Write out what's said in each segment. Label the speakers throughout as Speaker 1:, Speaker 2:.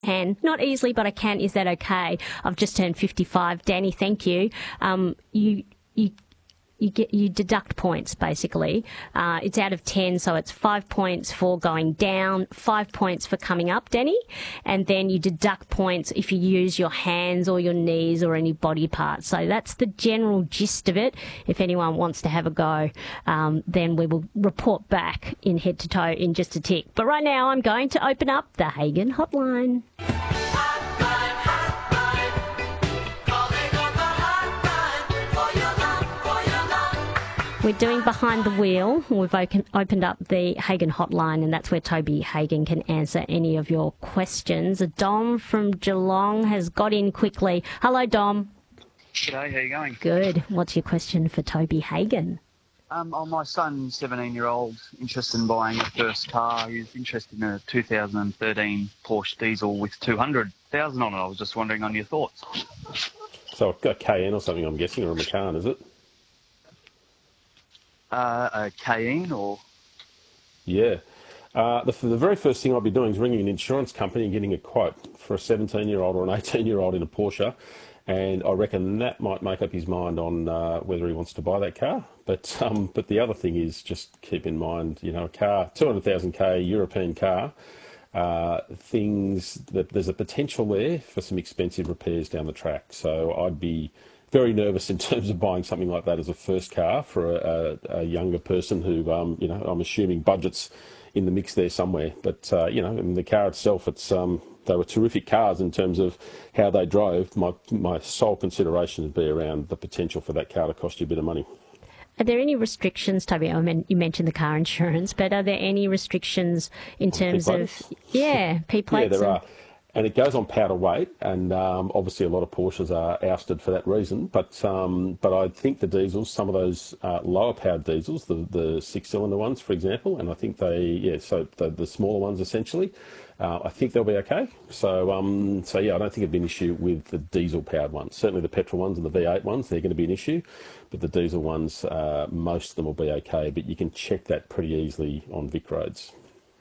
Speaker 1: can. Not easily, but I can. Is that okay? I've just turned 55. Danny, thank you. You deduct points, basically. It's out of 10, so it's 5 points for going down, 5 points for coming up, Danny, and then you deduct points if you use your hands or your knees or any body parts. So that's the general gist of it. If anyone wants to have a go, then we will report back in head to toe in just a tick. But right now I'm going to open up the Hagen Hotline. We're doing Behind the Wheel. We've opened up the Hagen Hotline, and that's where Toby Hagen can answer any of your questions. Dom from Geelong has got in quickly. Hello, Dom.
Speaker 2: G'day, how you going?
Speaker 1: Good. What's your question for Toby Hagen?
Speaker 2: My son, 17-year-old, interested in buying a first car. He's interested in a 2013 Porsche diesel with 200,000 on it. I was just wondering on your thoughts.
Speaker 3: So a Cayenne or something, I'm guessing, or a Macan, is it?
Speaker 2: A Cayenne or?
Speaker 3: Yeah. The very first thing I'll be doing is ringing an insurance company and getting a quote for a 17-year-old or an 18-year-old in a Porsche, and I reckon that might make up his mind on whether he wants to buy that car. But the other thing is just keep in mind, a car, 200,000 European car, things that there's a potential there for some expensive repairs down the track. So I'd be very nervous in terms of buying something like that as a first car for a younger person who, I'm assuming budget's in the mix there somewhere. But, in the car itself, they were terrific cars in terms of how they drove. My sole consideration would be around the potential for that car to cost you a bit of money.
Speaker 1: Are there any restrictions, Toby? I mean, you mentioned the car insurance, but are there any restrictions in terms of... P-plates?
Speaker 3: Yeah, there are. And it goes on power to weight, and obviously a lot of Porsches are ousted for that reason. But I think the diesels, some of those lower powered diesels, the six-cylinder ones, for example, and I think the smaller ones essentially, I think they'll be okay. So I don't think it'd be an issue with the diesel powered ones. Certainly the petrol ones and the V8 ones, they're going to be an issue, but the diesel ones, most of them will be okay. But you can check that pretty easily on Vic roads.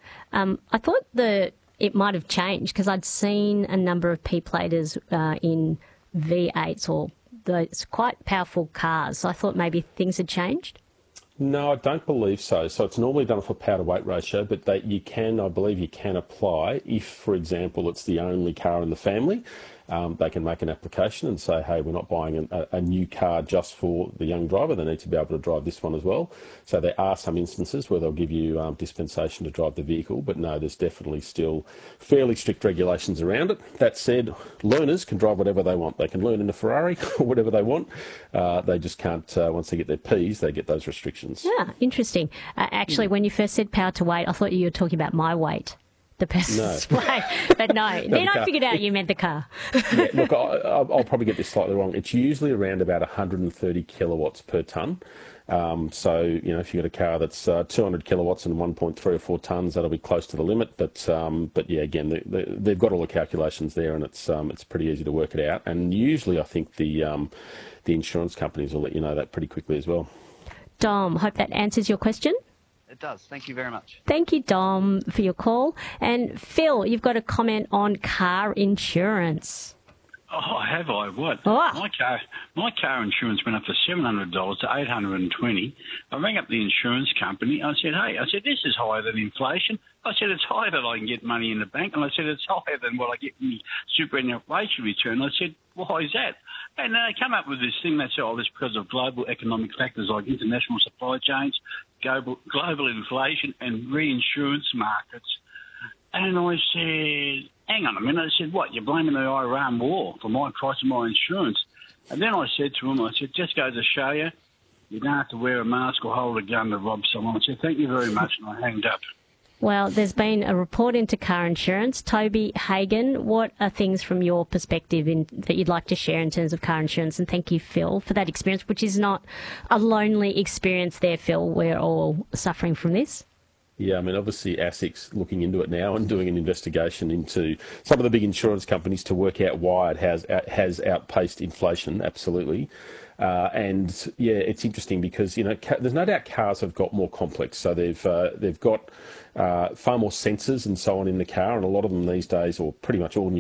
Speaker 1: I thought it might have changed because I'd seen a number of P-platers in V8s or those quite powerful cars. So I thought maybe things had changed.
Speaker 3: No, I don't believe so. So it's normally done for power to weight ratio, but I believe you can apply if, for example, it's the only car in the family. They can make an application and say, hey, we're not buying a new car just for the young driver. They need to be able to drive this one as well. So there are some instances where they'll give you dispensation to drive the vehicle, but no, there's definitely still fairly strict regulations around it. That said, learners can drive whatever they want. They can learn in a Ferrari or whatever they want. They just can't, once they get their Ps, they get those restrictions.
Speaker 1: Yeah, interesting. Actually, when you first said power to weight, I thought you were talking about my weight. The person's weight, but no. Then I figured out you meant the car.
Speaker 3: Yeah, look, I'll probably get this slightly wrong. It's usually around about 130 kilowatts per tonne. So, if you've got a car that's 200 kilowatts and 1.3 or 4 tonnes, that'll be close to the limit. But yeah, again, they've got all the calculations there, and it's pretty easy to work it out. And usually, I think the insurance companies will let you know that pretty quickly as well.
Speaker 1: Dom, hope that answers your question.
Speaker 2: It does. Thank you very much.
Speaker 1: Thank you, Dom, for your call. And Phil, you've got a comment on car insurance.
Speaker 4: Oh, have I? What?
Speaker 1: Oh.
Speaker 4: My car insurance went up from $700 to $820. I rang up the insurance company. I said, this is higher than inflation. I said, it's higher than I can get money in the bank. And I said, it's higher than what I get in the superannuation return. I said, why is that? And they come up with this thing. They said, it's because of global economic factors like international supply chains, global inflation, and reinsurance markets. And I said, hang on a minute. I said, what, you're blaming the Iran war for my price of my insurance? And then I said to him, just goes to show you, you don't have to wear a mask or hold a gun to rob someone. I said, thank you very much, and I hanged up.
Speaker 1: Well, there's been a report into car insurance. Toby Hagen, what are things from your perspective that you'd like to share in terms of car insurance? And thank you, Phil, for that experience, which is not a lonely experience there, Phil. We're all suffering from this.
Speaker 3: Yeah, I mean, obviously ASIC's looking into it now and doing an investigation into some of the big insurance companies to work out why it has outpaced inflation. Absolutely. And yeah, it's interesting because, you know, there's no doubt cars have got more complex. So they've got far more sensors and so on in the car, and a lot of them these days, or pretty much all new